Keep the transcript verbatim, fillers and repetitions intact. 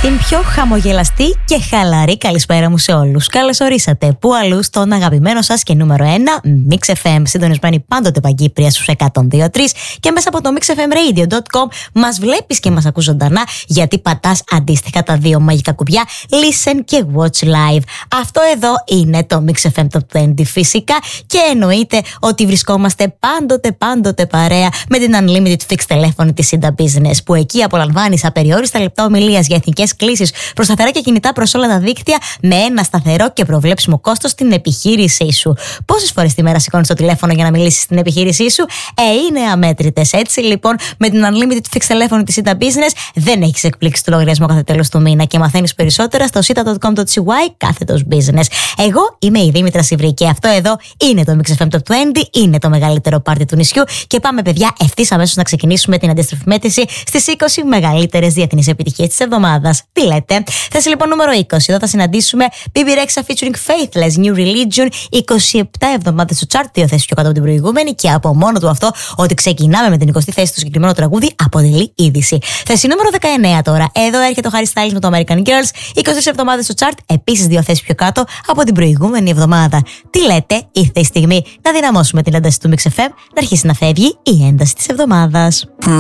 Την πιο χαμογελαστή και χαλαρή καλησπέρα μου σε όλους. Καλώς ορίσατε. Πού αλλού στον αγαπημένο σας και νούμερο ένα Mix εφ εμ, συντονισμένη πάντοτε παγκύπρια στους εκατόν δύο κόμμα τρία και μέσα από το mix f m radio dot com μας βλέπεις και μας ακούς ζωντανά, γιατί πατάς αντίστοιχα τα δύο μαγικά κουμπιά Listen και Watch Live. Αυτό εδώ είναι το Mix εφ εμ Top είκοσι φυσικά, και εννοείται ότι βρισκόμαστε πάντοτε πάντοτε παρέα με την Unlimited Fixed τηλέφωνη της Sinta Business, που εκεί απολαμβάνεις απεριόριστα λεπτά ομιλίας για εθνικές κλήσεις προς σταθερά και κινητά προς όλα τα δίκτυα με ένα σταθερό και προβλέψιμο κόστος στην επιχείρησή σου. Πόσες φορές τη μέρα σηκώνεις το τηλέφωνο για να μιλήσεις στην επιχείρησή σου? Ε, είναι αμέτρητες. Έτσι λοιπόν, με την Unlimited Fixed τηλέφωνη της Sinta Business δεν έχεις εκπλήξει το λογαριασμό κάθε τέλος του μήνα και μαθαίνεις περισσότερα στο sinta dot com dot c y κάθετος business. Εγώ είμαι η Δήμητρα Σιβρή και αυτό εδώ είναι το Mix εφ εμ Top είκοσι, είναι το μεγαλύτερο πάρτι του νησιού και πάμε, παιδιά, ευθύς αμέσως να ξεκινήσουμε την αντίστροφη μέτρηση στις είκοσι μεγαλύτερες διεθνείς επιτυχίες της εβδομάδας. Τι λέτε? Θέση λοιπόν νούμερο είκοσι. Εδώ θα συναντήσουμε μπι μπι Rexha featuring Faithless New Religion, είκοσι επτά εβδομάδες στο chart, δύο θέσεις πιο κάτω από την προηγούμενη, και από μόνο του αυτό ότι ξεκινάμε με την εικοστή θέση στο συγκεκριμένο τραγούδι αποτελεί είδηση. Θέση νούμερο δεκαεννέα τώρα. Εδώ έρχεται ο Harry Styles με το American Girls, είκοσι τρεις εβδομάδες στο chart, επίσης δύο θέσεις πιο κάτω από την προηγούμενη εβδομάδα. Τι λέτε? Ήρθε η στιγμή να δυναμώσουμε την ένταση του Mix εφ εμ, να αρχίσει να φεύγει η ένταση της εβδομάδας.